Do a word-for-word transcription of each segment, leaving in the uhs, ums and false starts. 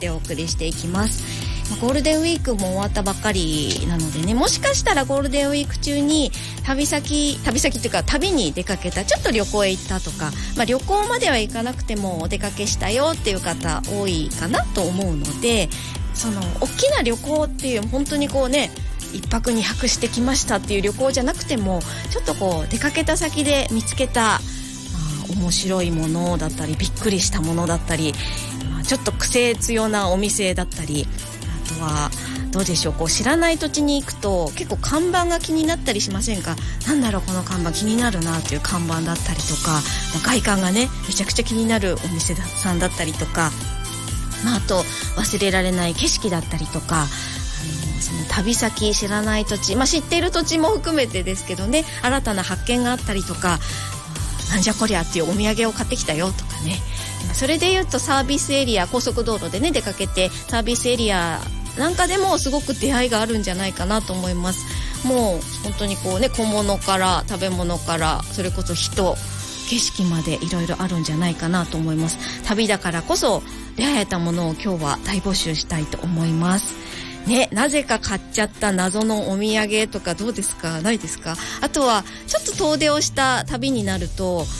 ってお送りしていきます。ゴールデンウィークも終わったばっかりなのでね、もしかしたらゴールデンウィーク中に旅先旅先っていうか旅に出かけた、ちょっと旅行へ行ったとか、まあ、旅行までは行かなくてもお出かけしたよっていう方多いかなと思うので、その大きな旅行っていう本当にこうね一泊二泊してきましたっていう旅行じゃなくても、ちょっとこう出かけた先で見つけたあ面白いものだったりびっくりしたものだったり、まあ、ちょっと癖強なお店だったり、あとはどうでしょう、こう知らない土地に行くと結構看板が気になったりしませんか？なんだろうこの看板気になるなっていう看板だったりとか、まあ、外観がねめちゃくちゃ気になるお店さんだったりとか、まあ、あと忘れられない景色だったりとか、あのその旅先知らない土地、まあ、知っている土地も含めてですけどね、新たな発見があったりとか、なんじゃこりゃっていうお土産を買ってきたよとかね。それでいうとサービスエリア、高速道路でね出かけてサービスエリアなんかでもすごく出会いがあるんじゃないかなと思います。もう本当にこうね、小物から食べ物からそれこそ人、景色までいろいろあるんじゃないかなと思います。旅だからこそ出会えたものを今日は大募集したいと思いますね。なぜか買っちゃった謎のお土産とかどうですか？ないですか？あとはちょっと遠出をした旅になると、うん、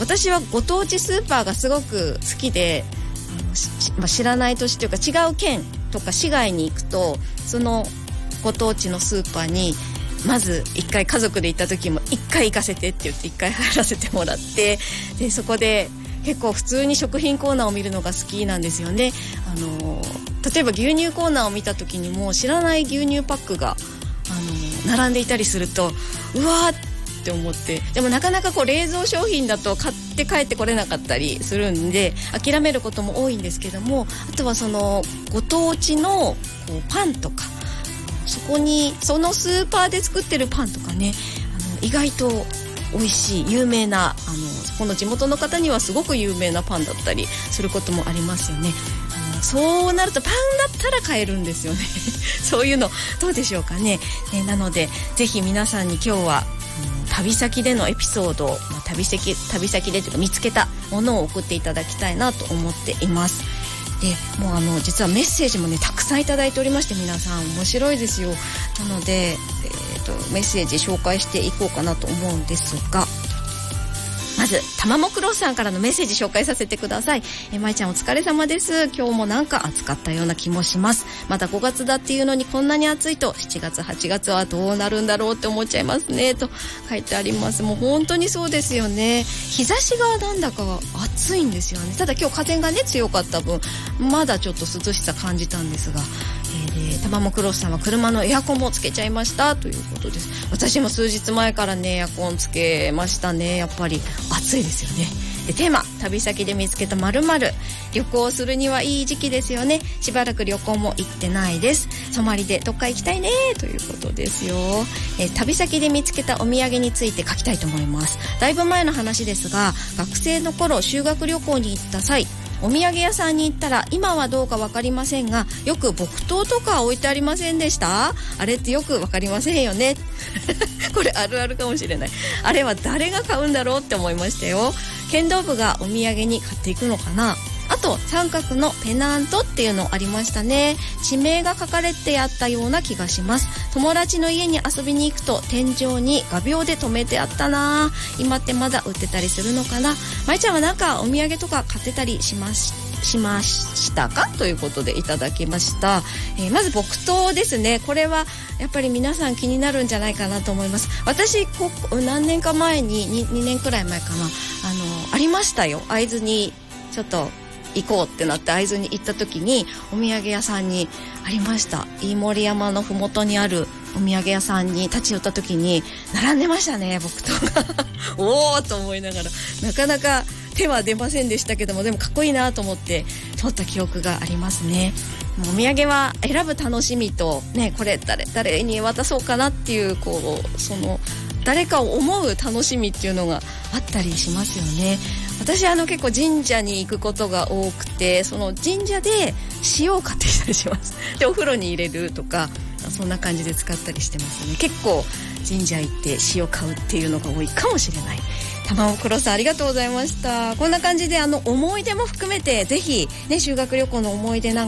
私はご当地スーパーがすごく好きで、まあ、知らない土地というか違う県とか市外に行くと、そのご当地のスーパーにまず一回家族で行った時も一回行かせてって言って一回入らせてもらって、でそこで結構普通に食品コーナーを見るのが好きなんですよね。あの例えば牛乳コーナーを見た時にも知らない牛乳パックがあの並んでいたりすると、うわーって思って、でもなかなかこう冷蔵商品だと買って帰ってこれなかったりするんで諦めることも多いんですけども、あとはそのご当地のこうパンとか、そこにそのスーパーで作ってるパンとかね、あの意外と美味しい有名な、あのそこの地元の方にはすごく有名なパンだったりすることもありますよね。あのそうなるとパンだったら買えるんですよねそういうのどうでしょうかね。ね、なのでぜひ皆さんに今日は旅先でのエピソードを、まあ、旅先、旅先でというか見つけたものを送っていただきたいなと思っています。でもうあの実はメッセージもねたくさんいただいておりまして、皆さん面白いですよ。なので、えーと、メッセージ紹介していこうかなと思うんですが、まずたまもくろさんからのメッセージ紹介させてください。えまいちゃんお疲れ様です。今日もなんか暑かったような気もします。まだごがつだっていうのにこんなに暑いとしちがつはちがつはどうなるんだろうって思っちゃいますねと書いてあります。もう本当にそうですよね。日差しがなんだか暑いんですよね。ただ今日風がね強かった分まだちょっと涼しさ感じたんですが、えー、でたまもくろさんは車のエアコンもつけちゃいましたということです。私も数日前からねエアコンつけましたね。やっぱり暑いですよね。でテーマ、旅先で見つけた〇〇、旅行するにはいい時期ですよね。しばらく旅行も行ってないです。泊まりでどっか行きたいねということですよ。え旅先で見つけたお土産について書きたいと思います。だいぶ前の話ですが、学生の頃修学旅行に行った際、お土産屋さんに行ったら、今はどうか分かりませんがよく木刀とか置いてありませんでした？あれってよく分かりませんよねこれあるあるかもしれない。あれは誰が買うんだろうって思いましたよ。剣道部がお土産に買っていくのかな。あと三角のペナントっていうのありましたね。地名が書かれてあったような気がします。友達の家に遊びに行くと天井に画鋲で留めてあったな。今ってまだ売ってたりするのかな。まいちゃんはなんかお土産とか買ってたりしまししましたかということでいただきました。えー、まず木刀ですね。これはやっぱり皆さん気になるんじゃないかなと思います。私こ何年か前に 2, にねんくらい前かな、あのありましたよ。会津にちょっと行こうってなって会津に行った時にお土産屋さんにありました。飯盛山のふもとにあるお土産屋さんに立ち寄った時に並んでましたね、木刀がおーと思いながら、なかなか手は出ませんでしたけども、でもかっこいいなと思って通った記憶がありますね。もうお土産は選ぶ楽しみとね、これ 誰, 誰に渡そうかなっていうこうその誰かを思う楽しみっていうのがあったりしますよね。私あの結構神社に行くことが多くて、その神社で塩を買ってきたりします。でお風呂に入れるとかそんな感じで使ったりしてますね。結構神社行って塩買うっていうのが多いかもしれない。玉尾黒さんありがとうございました。こんな感じであの思い出も含めてぜひね、修学旅行の思い出なん